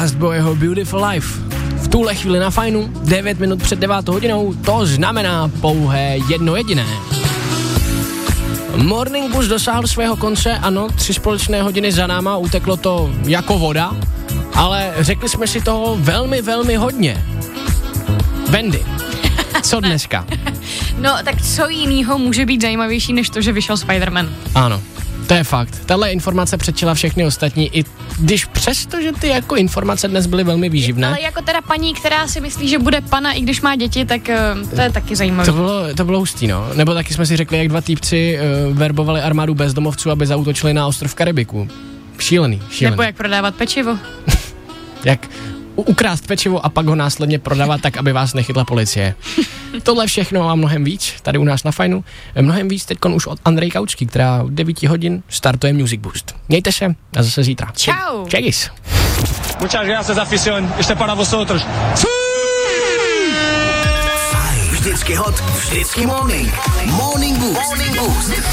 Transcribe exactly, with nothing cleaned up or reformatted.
Last Boyho Beautiful Life. V tuhle chvíli na Fajnu, devět minut před devátou hodinou, to znamená pouhé jedno jediné. Morning Bus dosáhl svého konce, ano, tři společné hodiny za náma, uteklo to jako voda, ale řekli jsme si toho velmi, velmi hodně. Bendy, co dneska? No, tak co jinýho může být zajímavější, než to, že vyšel Spider-Man? Ano, to je fakt. Tahle informace předčila všechny ostatní, i když přesto, že ty jako informace dnes byly velmi výživné. Ale jako teda paní, která si myslí, že bude pana, i když má děti, tak uh, to je taky zajímavé. To bylo, to bylo hustý, no. Nebo taky jsme si řekli, jak dva týpci uh, verbovali armádu bezdomovců, aby zaútočili na ostrov Karibiku. Šílený, šílený. Nebo jak prodávat pečivo. Jak ukrást pečivo a pak ho následně prodávat tak, aby vás nechytla policie. Tohle všechno a mnohem víc, tady u nás na Fajnu. Mnohem víc teďkon už od Andrej Kaučky, která v devět hodin startuje Music Boost. Mějte se a zase zítra. Čau. Čegis. Muchas gracias, afición. Ještě para vosotros. Vždycky hot, vždycky morning. Morning Boost. Morning Boost.